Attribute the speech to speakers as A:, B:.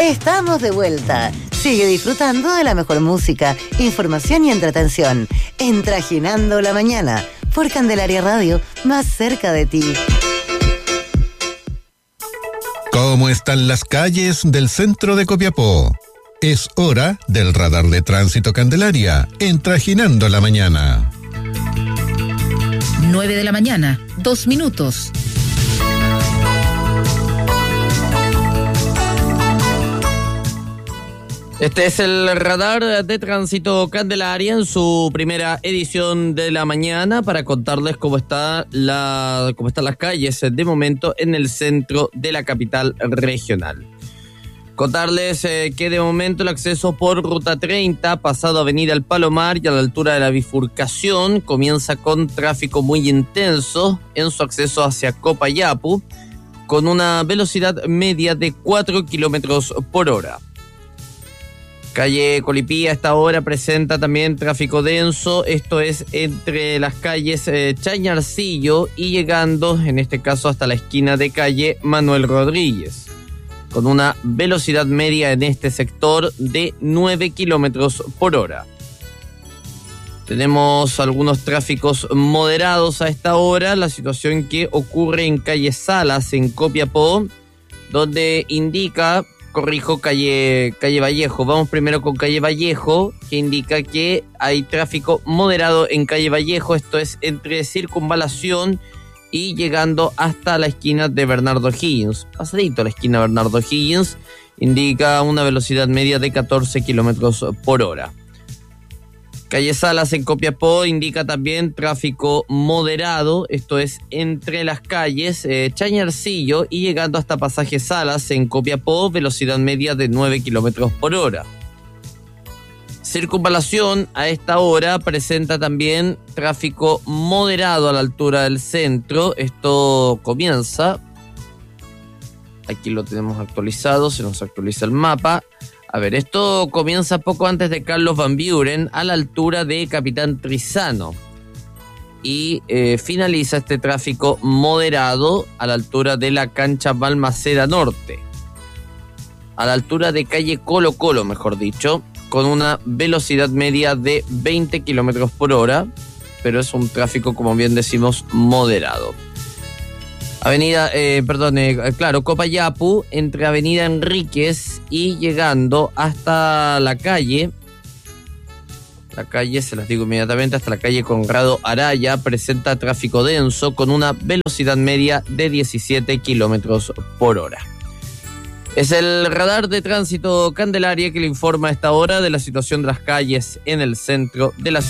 A: Estamos de vuelta. Sigue disfrutando de la mejor música, información y entretención. En Trajinando la Mañana, por Candelaria Radio, más cerca de ti.
B: ¿Cómo están las calles del centro de Copiapó? Es hora del radar de tránsito Candelaria, en Trajinando la Mañana.
C: 9 de la mañana, 2 minutos.
D: Este es el radar de tránsito Candelaria en su primera edición de la mañana para contarles cómo están las calles de momento en el centro de la capital regional. Contarles que de momento el acceso por Ruta 30, pasado Avenida El Palomar y a la altura de la bifurcación, comienza con tráfico muy intenso en su acceso hacia Copayapu, con una velocidad media de 4 kilómetros por hora. Calle Colipí a esta hora presenta también tráfico denso, esto es entre las calles Chañarcillo y llegando, en este caso, hasta la esquina de calle Manuel Rodríguez, con una velocidad media en este sector de 9 kilómetros por hora. Tenemos algunos tráficos moderados a esta hora, la situación que ocurre en calle Salas, en Copiapó, donde indica... calle Vallejo. Vamos primero con calle Vallejo, que indica que hay tráfico moderado en calle Vallejo, esto es entre Circunvalación y llegando hasta la esquina de Bernardo Higgins. Pasadito a la esquina de Bernardo Higgins, indica una velocidad media de 14 kilómetros por hora. Calle Salas en Copiapó indica también tráfico moderado, esto es entre las calles Chañarcillo y llegando hasta pasaje Salas en Copiapó, velocidad media de 9 kilómetros por hora. Circunvalación a esta hora presenta también tráfico moderado a la altura del centro, esto comienza, aquí lo tenemos actualizado, se nos actualiza el mapa. A ver, esto comienza poco antes de Carlos Van Buren, a la altura de Capitán Trizano. Y finaliza este tráfico moderado a la altura de la cancha Balmaceda Norte. A la altura de calle Colo Colo, mejor dicho, con una velocidad media de 20 kilómetros por hora, pero es un tráfico, como bien decimos, moderado. Copayapu, entre Avenida Enríquez y llegando hasta la calle, se las digo inmediatamente, hasta la calle Conrado Araya, presenta tráfico denso con una velocidad media de 17 kilómetros por hora. Es el radar de tránsito Candelaria que le informa a esta hora de la situación de las calles en el centro de la ciudad.